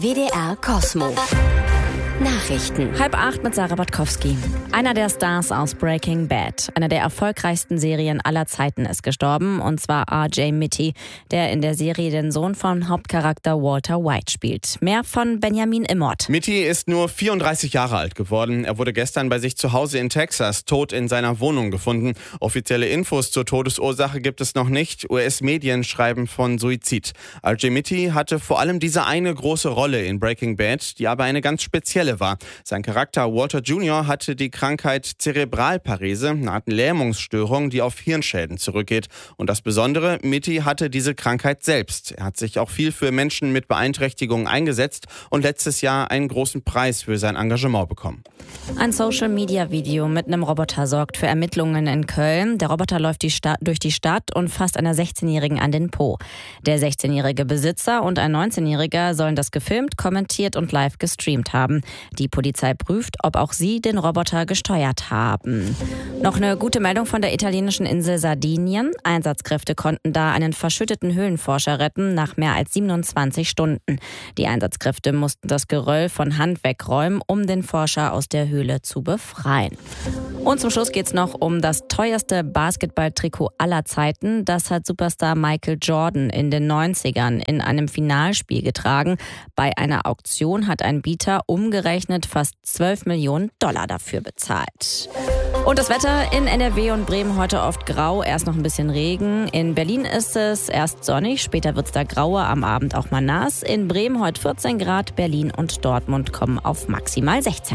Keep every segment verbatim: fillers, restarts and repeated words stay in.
W D R Cosmo. Nachrichten. Halb acht mit Sarah Botkowski. Einer der Stars aus Breaking Bad, einer der erfolgreichsten Serien aller Zeiten, ist gestorben, und zwar R J Mitte, der in der Serie den Sohn von Hauptcharakter Walter White spielt. Mehr von Benjamin Immort. Mitte ist nur vierunddreißig Jahre alt geworden. Er wurde gestern bei sich zu Hause in Texas tot in seiner Wohnung gefunden. Offizielle Infos zur Todesursache gibt es noch nicht. U S-Medien schreiben von Suizid. R J Mitte hatte vor allem diese eine große Rolle in Breaking Bad, die aber eine ganz spezielle war. Sein Charakter Walter Junior hatte die Krankheit Zerebralparese, eine Art Lähmungsstörung, die auf Hirnschäden zurückgeht. Und das Besondere, Mitte hatte diese Krankheit selbst. Er hat sich auch viel für Menschen mit Beeinträchtigungen eingesetzt und letztes Jahr einen großen Preis für sein Engagement bekommen. Ein Social-Media-Video mit einem Roboter sorgt für Ermittlungen in Köln. Der Roboter läuft die Sta- durch die Stadt und fasst einer sechzehnjährigen an den Po. Der sechzehnjährige Besitzer und ein neunzehnjähriger sollen das gefilmt, kommentiert und live gestreamt haben. Die Polizei prüft, ob auch sie den Roboter gesteuert haben. Noch eine gute Meldung von der italienischen Insel Sardinien. Einsatzkräfte konnten da einen verschütteten Höhlenforscher retten nach mehr als siebenundzwanzig Stunden. Die Einsatzkräfte mussten das Geröll von Hand wegräumen, um den Forscher aus der Höhle zu befreien. Und zum Schluss geht es noch um das teuerste Basketballtrikot aller Zeiten. Das hat Superstar Michael Jordan in den neunzigern in einem Finalspiel getragen. Bei einer Auktion hat ein Bieter umgerechnet fast zwölf Millionen Dollar dafür bezahlt. Und das Wetter in N R W und Bremen heute oft grau, erst noch ein bisschen Regen. In Berlin ist es erst sonnig, später wird es da grauer, am Abend auch mal nass. In Bremen heute vierzehn Grad, Berlin und Dortmund kommen auf maximal sechzehn.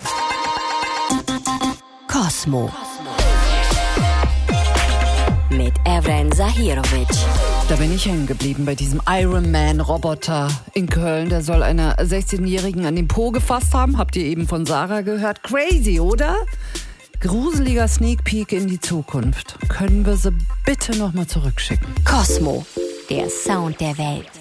Cosmo. Mit Evren Zahirovic. Da bin ich hängen geblieben bei diesem Iron Man-Roboter in Köln. Der soll einer sechzehnjährigen an den Po gefasst haben. Habt ihr eben von Sarah gehört? Crazy, oder? Gruseliger Sneak Peek in die Zukunft. Können wir sie bitte nochmal zurückschicken? Cosmo. Der Sound der Welt.